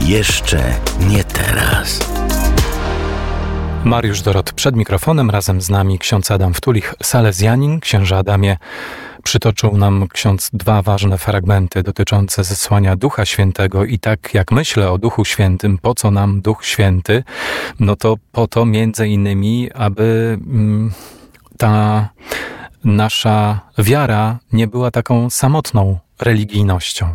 Jeszcze nie teraz. Mariusz Dorot przed mikrofonem, razem z nami ksiądz Adam Wtulich, salezjanin. Księże Adamie, przytoczył nam ksiądz dwa ważne fragmenty dotyczące zesłania Ducha Świętego i tak jak myślę o Duchu Świętym, po co nam Duch Święty? No to po to między innymi, aby ta nasza wiara nie była taką samotną religijnością.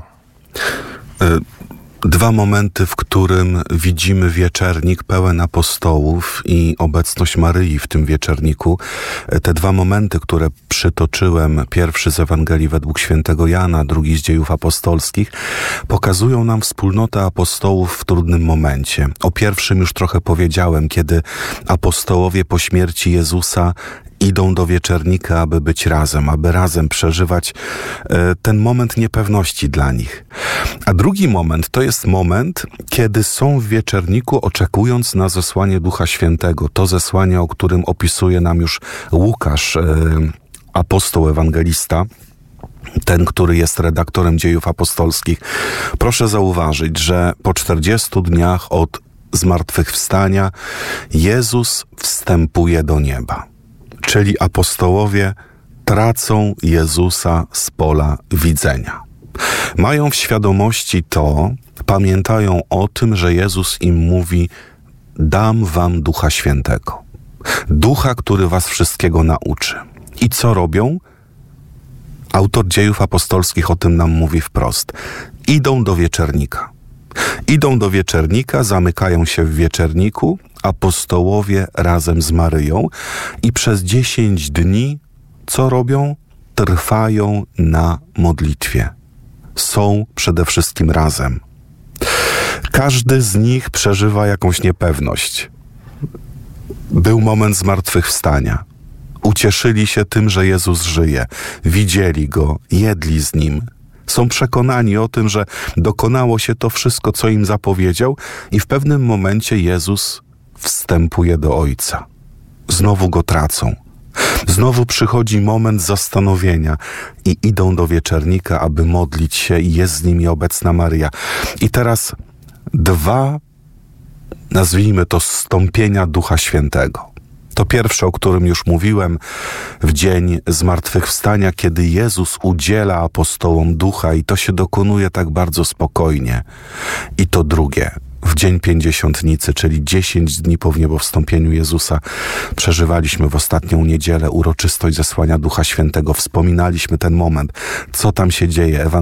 Dwa momenty, w którym widzimy wieczernik pełen apostołów i obecność Maryi w tym wieczerniku. Te dwa momenty, które przytoczyłem, pierwszy z Ewangelii według świętego Jana, drugi z Dziejów Apostolskich, pokazują nam wspólnotę apostołów w trudnym momencie. O pierwszym już trochę powiedziałem, kiedy apostołowie po śmierci Jezusa idą do wieczernika, aby być razem, aby razem przeżywać ten moment niepewności dla nich. A drugi moment to jest moment, kiedy są w wieczerniku, oczekując na zesłanie Ducha Świętego. To zesłanie, o którym opisuje nam już Łukasz, apostoł ewangelista, ten, który jest redaktorem Dziejów Apostolskich. Proszę zauważyć, że po 40 dniach od zmartwychwstania Jezus wstępuje do nieba. Czyli apostołowie tracą Jezusa z pola widzenia. Mają w świadomości to, pamiętają o tym, że Jezus im mówi: dam wam Ducha Świętego. Ducha, który was wszystkiego nauczy. I co robią? Autor Dziejów Apostolskich o tym nam mówi wprost. Idą do wieczernika. Idą do wieczernika, zamykają się w wieczerniku, apostołowie razem z Maryją i przez 10 dni co robią? Trwają na modlitwie. Są przede wszystkim razem. Każdy z nich przeżywa jakąś niepewność. Był moment zmartwychwstania. Ucieszyli się tym, że Jezus żyje. Widzieli Go, jedli z Nim. Są przekonani o tym, że dokonało się to wszystko, co im zapowiedział i w pewnym momencie Jezus wstępuje do Ojca. Znowu Go tracą. Znowu przychodzi moment zastanowienia i idą do wieczernika, aby modlić się i jest z nimi obecna Maryja. I teraz dwa, nazwijmy to, zstąpienia Ducha Świętego. To pierwsze, o którym już mówiłem, w dzień zmartwychwstania, kiedy Jezus udziela apostołom Ducha i to się dokonuje tak bardzo spokojnie. I to drugie, w dzień Pięćdziesiątnicy, czyli 10 dni po wniebowstąpieniu Jezusa, przeżywaliśmy w ostatnią niedzielę uroczystość zesłania Ducha Świętego. Wspominaliśmy ten moment, co tam się dzieje.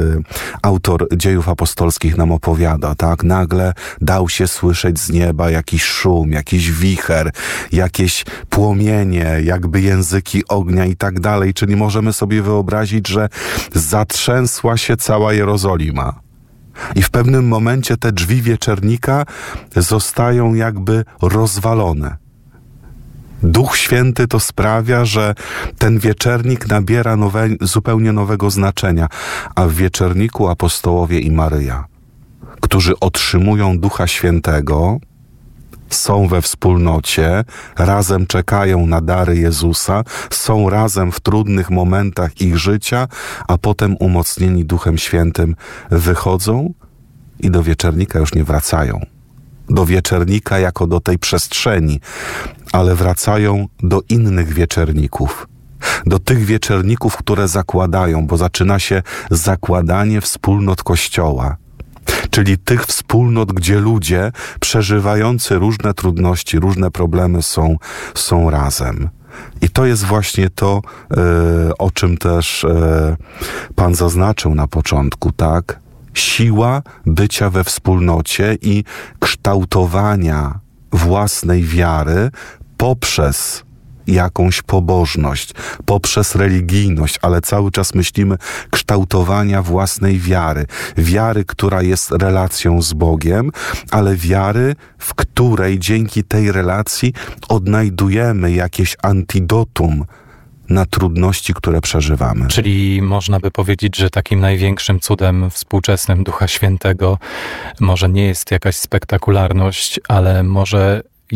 Autor Dziejów Apostolskich nam opowiada, tak? Nagle dał się słyszeć z nieba jakiś szum, jakiś wicher, jakieś płomienie, jakby języki ognia i tak dalej. Czyli możemy sobie wyobrazić, że zatrzęsła się cała Jerozolima. I w pewnym momencie te drzwi wieczernika zostają jakby rozwalone. Duch Święty to sprawia, że ten wieczernik nabiera zupełnie nowego znaczenia, a w wieczerniku apostołowie i Maryja, którzy otrzymują Ducha Świętego, są we wspólnocie, razem czekają na dary Jezusa, są razem w trudnych momentach ich życia, a potem umocnieni Duchem Świętym wychodzą i do wieczernika już nie wracają. Do wieczernika jako do tej przestrzeni, ale wracają do innych wieczerników. Do tych wieczerników, które zakładają, bo zaczyna się zakładanie wspólnot Kościoła. Czyli tych wspólnot, gdzie ludzie przeżywający różne trudności, różne problemy są razem. I to jest właśnie to, o czym też Pan zaznaczył na początku, tak? Siła bycia we wspólnocie i kształtowania własnej wiary poprzez jakąś pobożność, poprzez religijność, ale cały czas myślimy kształtowania własnej wiary. Wiary, która jest relacją z Bogiem, ale wiary, w której dzięki tej relacji odnajdujemy jakieś antidotum na trudności, które przeżywamy. Czyli można by powiedzieć, że takim największym cudem współczesnym Ducha Świętego może nie jest jakaś spektakularność, ale może jest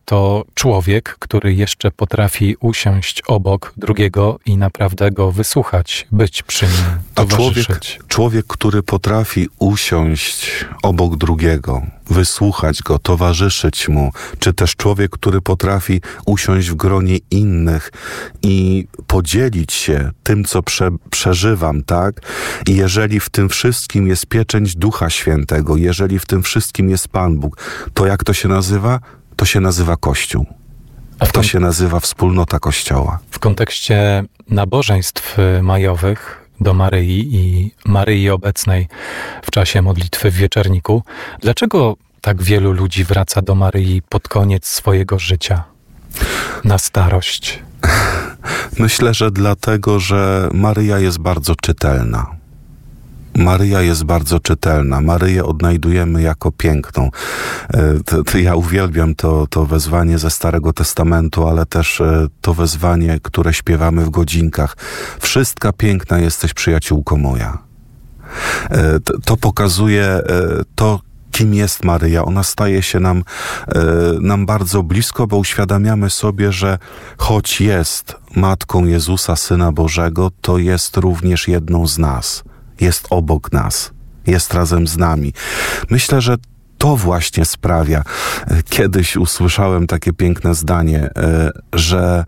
to człowiek, który jeszcze potrafi usiąść obok drugiego i naprawdę go wysłuchać, być przy nim, towarzyszyć. Człowiek, który potrafi usiąść obok drugiego, wysłuchać go, towarzyszyć mu, czy też człowiek, który potrafi usiąść w gronie innych i podzielić się tym, co przeżywam, tak? I jeżeli w tym wszystkim jest pieczęć Ducha Świętego, jeżeli w tym wszystkim jest Pan Bóg, to jak to się nazywa? To się nazywa Kościół. To się nazywa wspólnota Kościoła. W kontekście nabożeństw majowych do Maryi i Maryi obecnej w czasie modlitwy w Wieczerniku, dlaczego tak wielu ludzi wraca do Maryi pod koniec swojego życia, na starość? Myślę, że dlatego, że Maryja jest bardzo czytelna. Maryja jest bardzo czytelna. Maryję odnajdujemy jako piękną. Ja uwielbiam to wezwanie ze Starego Testamentu, ale też to wezwanie, które śpiewamy w godzinkach. Wszystka piękna jesteś, przyjaciółko moja. To pokazuje to, kim jest Maryja. Ona staje się nam bardzo blisko, bo uświadamiamy sobie, że choć jest Matką Jezusa, Syna Bożego, to jest również jedną z nas. Jest obok nas, jest razem z nami. Myślę, że to właśnie sprawia. Kiedyś usłyszałem takie piękne zdanie, że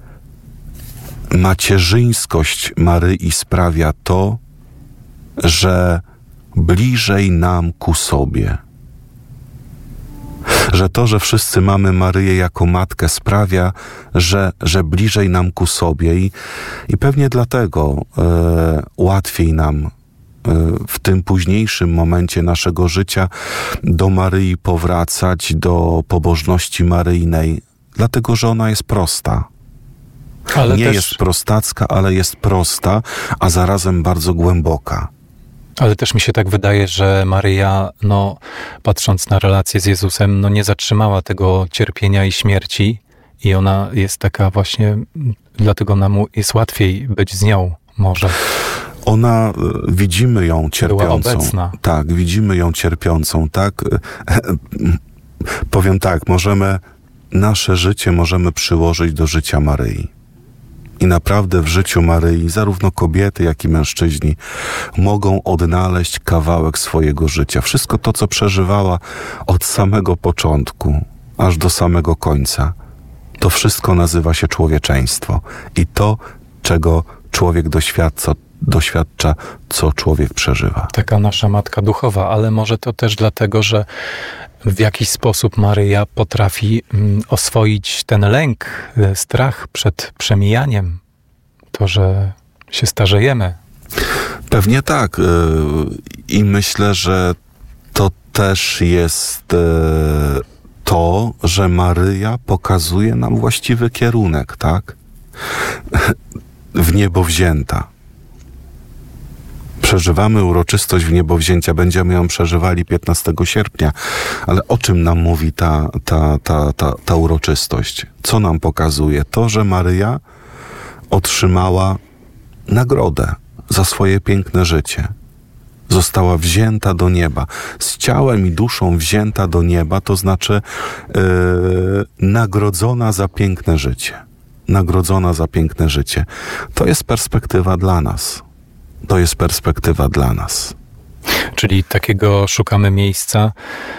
macierzyńskość Maryi sprawia to, że bliżej nam ku sobie. Że to, że wszyscy mamy Maryję jako matkę, sprawia, że bliżej nam ku sobie i pewnie dlatego łatwiej nam w tym późniejszym momencie naszego życia do Maryi powracać, do pobożności maryjnej, dlatego, że ona jest prosta. Ale nie jest prostacka, ale jest prosta, a zarazem bardzo głęboka. Ale też mi się tak wydaje, że Maryja, patrząc na relację z Jezusem, nie zatrzymała tego cierpienia i śmierci i ona jest taka właśnie, dlatego nam jest łatwiej być z nią może. Ona, widzimy ją cierpiącą. Była obecna. Tak, widzimy ją cierpiącą, tak. Powiem tak, nasze życie możemy przyłożyć do życia Maryi. I naprawdę w życiu Maryi zarówno kobiety, jak i mężczyźni mogą odnaleźć kawałek swojego życia. Wszystko to, co przeżywała od samego początku, aż do samego końca, to wszystko nazywa się człowieczeństwo. I to, czego człowiek doświadcza, co człowiek przeżywa. Taka nasza matka duchowa, ale może to też dlatego, że w jakiś sposób Maryja potrafi oswoić ten lęk, strach przed przemijaniem, to, że się starzejemy. Pewnie tak. I myślę, że to też jest to, że Maryja pokazuje nam właściwy kierunek, tak? W niebo wzięta. Przeżywamy uroczystość w niebo wzięcia, będziemy ją przeżywali 15 sierpnia, ale o czym nam mówi ta uroczystość? Co nam pokazuje? To, że Maryja otrzymała nagrodę za swoje piękne życie. Została wzięta do nieba. Z ciałem i duszą wzięta do nieba, to znaczy nagrodzona za piękne życie. Nagrodzona za piękne życie. To jest perspektywa dla nas. To jest perspektywa dla nas. Czyli takiego szukamy miejsca,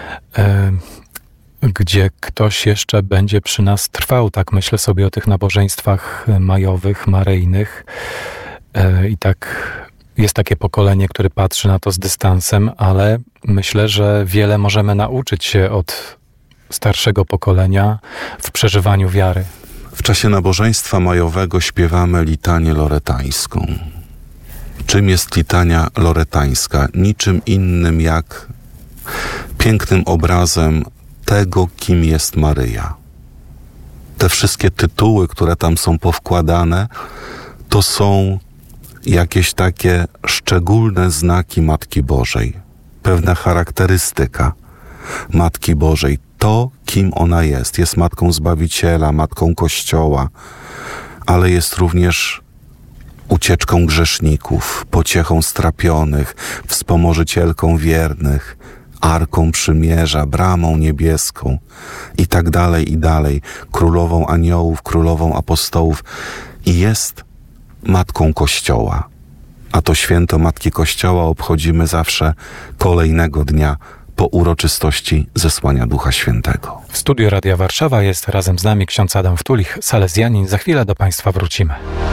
gdzie ktoś jeszcze będzie przy nas trwał. Tak myślę sobie o tych nabożeństwach majowych, maryjnych. I tak jest takie pokolenie, które patrzy na to z dystansem, ale myślę, że wiele możemy nauczyć się od starszego pokolenia w przeżywaniu wiary. W czasie nabożeństwa majowego śpiewamy litanię loretańską. Czym jest litania loretańska? Niczym innym jak pięknym obrazem tego, kim jest Maryja. Te wszystkie tytuły, które tam są powkładane, to są jakieś takie szczególne znaki Matki Bożej. Pewna charakterystyka Matki Bożej. To, kim ona jest. Jest Matką Zbawiciela, Matką Kościoła, ale jest również ucieczką grzeszników, pociechą strapionych, wspomożycielką wiernych, Arką Przymierza, Bramą Niebieską i tak dalej, królową aniołów, królową apostołów i jest Matką Kościoła. A to święto Matki Kościoła obchodzimy zawsze kolejnego dnia po uroczystości zesłania Ducha Świętego. W studiu Radia Warszawa jest razem z nami ksiądz Adam Wtulich, salezjanin. Za chwilę do Państwa wrócimy.